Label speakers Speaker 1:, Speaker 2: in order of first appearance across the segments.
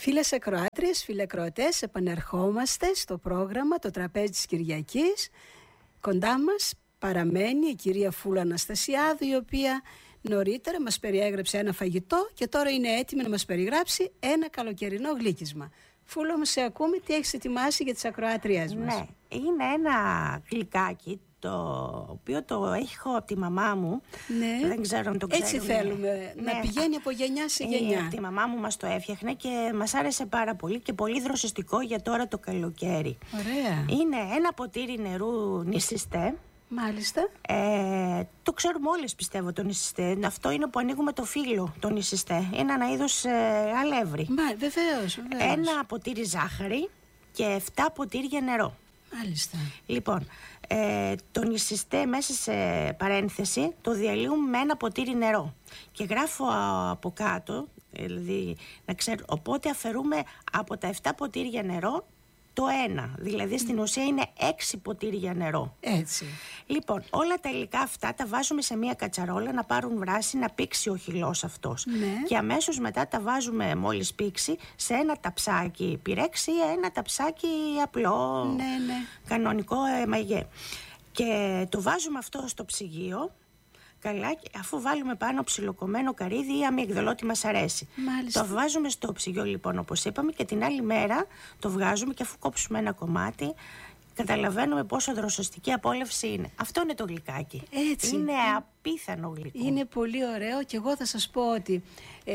Speaker 1: Φίλες ακροάτριες, φίλοι ακροατές, επανερχόμαστε στο πρόγραμμα «Το τραπέζι της Κυριακής». Κοντά μας παραμένει η κυρία Φούλα Αναστασιάδου, η οποία νωρίτερα μας περιέγραψε ένα φαγητό και τώρα είναι έτοιμη να μας περιγράψει ένα καλοκαιρινό γλύκισμα. Φούλα μου, σε ακούμε, τι έχεις ετοιμάσει για τις ακροάτριές μας?
Speaker 2: Ναι, είναι ένα γλυκάκι το οποίο το έχω από τη μαμά μου.
Speaker 1: Ναι.
Speaker 2: Δεν ξέρω αν το ξέρουν.
Speaker 1: Έτσι θέλουμε, να πηγαίνει από γενιά σε γενιά.
Speaker 2: Η μαμά μου μας το έφτιαχνε και μας άρεσε πάρα πολύ και πολύ δροσιστικό για τώρα το καλοκαίρι.
Speaker 1: Ωραία.
Speaker 2: Είναι ένα ποτήρι νερού νησιστέ.
Speaker 1: Μάλιστα.
Speaker 2: Το ξέρουμε όλες, πιστεύω, το νησιστέ. Αυτό είναι που ανοίγουμε το φύλλο, το νησιστέ. Είναι ένα είδος αλεύρι.
Speaker 1: Βεβαίως.
Speaker 2: Ένα ποτήρι ζάχαρη και 7 ποτήρια νερό.
Speaker 1: Μάλιστα.
Speaker 2: Λοιπόν, το νησιστέ μέσα σε παρένθεση το διαλύουμε με ένα ποτήρι νερό. Και γράφω από κάτω, δηλαδή να ξέρω, οπότε αφαιρούμε από τα 7 ποτήρια νερό το 1, δηλαδή στην ουσία είναι 6 ποτήρια νερό.
Speaker 1: Έτσι.
Speaker 2: Λοιπόν, όλα τα υλικά αυτά τα βάζουμε σε μία κατσαρόλα να πάρουν βράση, να πήξει ο χυλός αυτός.
Speaker 1: Ναι.
Speaker 2: Και αμέσως μετά τα βάζουμε, μόλις πήξει, σε ένα ταψάκι πυρέξ ή ένα ταψάκι απλό, κανονικό μαγέ. Και το βάζουμε αυτό στο ψυγείο. Καλά, αφού βάλουμε πάνω ψιλοκομμένο καρύδι ή αμυγδαλό, τι μας αρέσει.
Speaker 1: Μάλιστα.
Speaker 2: Το βάζουμε στο ψυγείο, λοιπόν, όπως είπαμε, και την άλλη μέρα το βγάζουμε και αφού κόψουμε ένα κομμάτι, καταλαβαίνουμε πόσο δροσιστική απόλαυση είναι. Αυτό είναι το γλυκάκι.
Speaker 1: Έτσι.
Speaker 2: Είναι απίθανο γλυκό.
Speaker 1: Είναι πολύ ωραίο και εγώ θα σας πω ότι...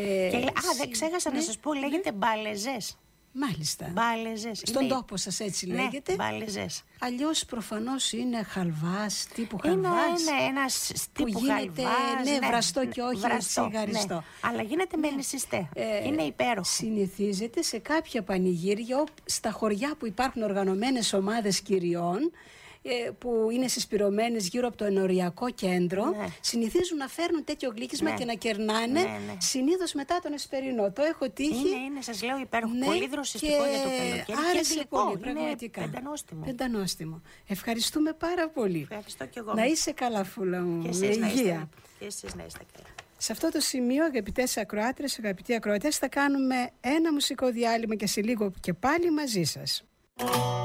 Speaker 2: δεν ξέχασα να σας πω, λέγεται μπαλεζές.
Speaker 1: Μάλιστα.
Speaker 2: Μπαλεζές.
Speaker 1: Στον τόπο σας έτσι λέγεται.
Speaker 2: Ναι, μπαλεζές.
Speaker 1: Αλλιώς προφανώς είναι χαλβάς, τύπου χαλβάς.
Speaker 2: Είναι ένας τύπου
Speaker 1: γίνεται,
Speaker 2: χαλβάς.
Speaker 1: Βραστό και όχι τσιγαριστό.
Speaker 2: Ναι. Αλλά γίνεται με νησιστέ. Είναι υπέροχο.
Speaker 1: Συνηθίζεται σε κάποια πανηγύρια, στα χωριά που υπάρχουν οργανωμένες ομάδες κυριών, που είναι συσπυρωμένες γύρω από το ενοριακό κέντρο, συνηθίζουν να φέρνουν τέτοιο γλύκισμα και να κερνάνε συνήθως μετά τον εσπερινό. Το έχω τύχει.
Speaker 2: Είναι, σας λέω, υπέροχο. Πολύ δροσιστικό για το καλοκαίρι.
Speaker 1: Άρεσε
Speaker 2: και
Speaker 1: πολύ, πραγματικά. Πεντανόστιμο. Ευχαριστούμε πάρα πολύ.
Speaker 2: Ευχαριστώ και εγώ.
Speaker 1: Να είσαι καλά, Φούλα μου.
Speaker 2: Και εσείς να είστε καλά.
Speaker 1: Σε αυτό το σημείο, αγαπητές ακροάτρες, αγαπητοί ακροατές, θα κάνουμε ένα μουσικό διάλειμμα και σε λίγο και πάλι μαζί σας.